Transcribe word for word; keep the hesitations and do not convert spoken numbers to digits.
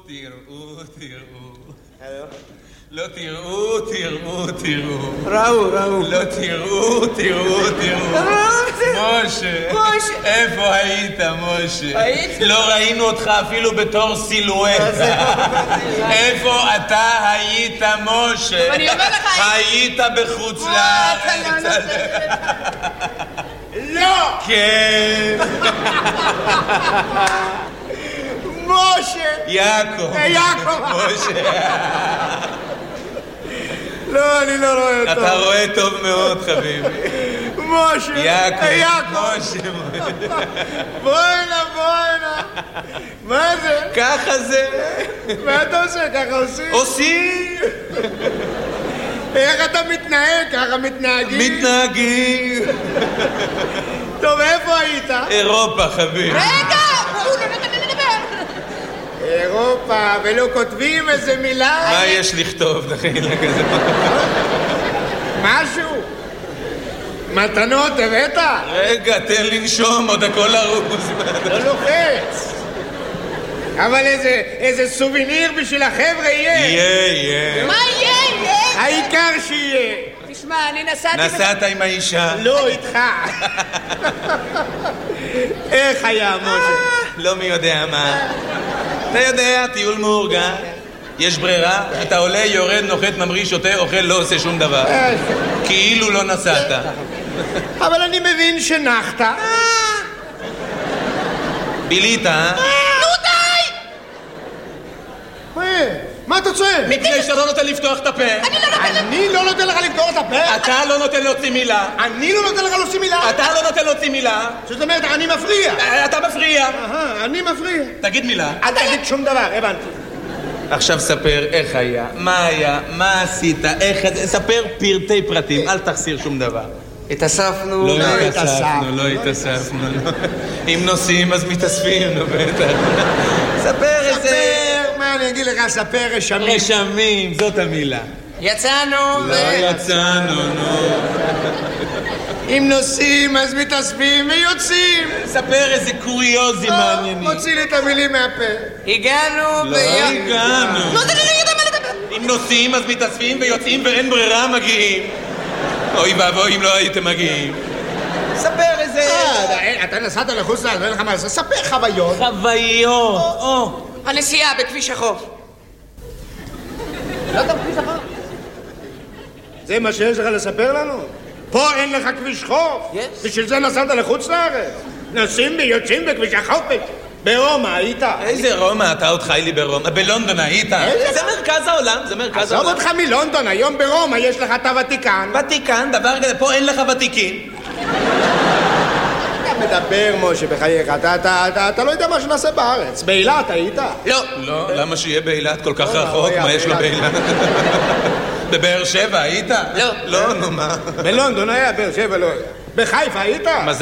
תראו, תראו. לא תראו, תראו, תראו. ראו, ראו. לא תראו, תראו, תראו. משה. משה. איפה היית, משה? היית? לא ראינו אותך אפילו בתור סילואטה. איפה אתה היית, משה? אני אומר לך... היית בחוץ לארץ. לא! כן. משה! יעקב. יעקב. משה. לא, אני לא רואה אותו. אתה רואה טוב מאוד, חביבי. משה! יעקב. יעקב. משה. בוא הנה, בוא הנה. מה זה? ככה זה. מה אתה עושה? ככה עושים? עושים. איך אתה מתנהג? ככה מתנהגים? מתנהגים. טוב, איפה היית? אירופה, חביבי. רגע! הוא לא נותן לי לדבר. אירופה, ולא כותבים איזה מילה? מה יש לכתוב, דחילה כזה? משהו? מתנות הבאת? רגע, תן לנשום, עוד הכל ארוז. לא לוחץ. אבל איזה, איזה סוביניר בשביל החבר'ה יהיה. יהיה, יהיה. מה יהיה? יהיה? העיקר שיהיה. תשמע, אני נסעתי... נסעת עם האישה? לא איתך. איך היה, משה? לא מי יודע מה. אתה יודע, טיול מאורגן. יש ברירה, אתה עולה, יורד, נוחת, ממריא, שותה, אוכל, לא עושה שום דבר. כאילו לא נסעת. אבל אני מבין שנחת. בילית, אה? נו די! מה אתה צועק? מפני שאתה לא נותן לפתוח את הפה. אני לא נותן לך לפתור את הפה? אתה לא נותן להוציא מילה. אני לא נותן לך להוציא מילה? אתה לא נותן להוציא מילה. זאת אומרת, אני מפריע. אתה מפריע. אהה, אני מפריע. תגיד מילה. אל תגיד שום דבר, הבנתי. עכשיו ספר איך היה, מה היה, מה עשית, איך... ספר פרטי פרטים, אל תחסיר שום דבר. התאספנו. לא התאספנו, לא התאספנו. אם נוסעים אז מתאספים, נו בטח. ספר איזה... ספר, מה אני אגיד לך, ספר רשמים. רשמים, זאת המילה. יצאנו לא יצאנו, נו. אם נוסעים אז מתאספים ויוצאים. ספר איזה קוריוזים מעניינים. מוציא לי את המילים מהפה. הגענו לא הגענו. לא, זה לא יודע מה לדבר. אם נוסעים אז מתאספים ויוצאים ואין ברירה מגיעים. אוי ואבוי אם לא הייתם מגיעים. ספר איזה... אתה נסעת לחוץ לארץ, אין לך מה לעשות. ספר חוויות. חוויות. או. הנסיעה בכביש החוף. לא אתה בכביש החוף? זה מה שיש לך לספר לנו? פה אין לך כביש חוף? בשביל זה נסעת לחוץ לארץ? נוסעים ויוצאים בכביש החוף. ברומא היית? איזה רומא? אתה עוד חי לי ברומא. בלונדון היית? זה מרכז העולם, זה מרכז העולם. עזוב אותך מלונדון, היום ברומא יש לך את הוותיקן. ותיקן, דבר כזה, פה אין לך ותיקים. אתה מדבר, משה, בחייך, אתה, אתה, אתה, אתה לא יודע מה שנעשה בארץ. באילת היית? לא. לא, למה שיהיה באילת כל כך רחוק? מה יש לו באילת? בבאר שבע היית? לא. לא, נו מה? בלונדון היה, באר שבע לא היה. בחיפה היית? מזל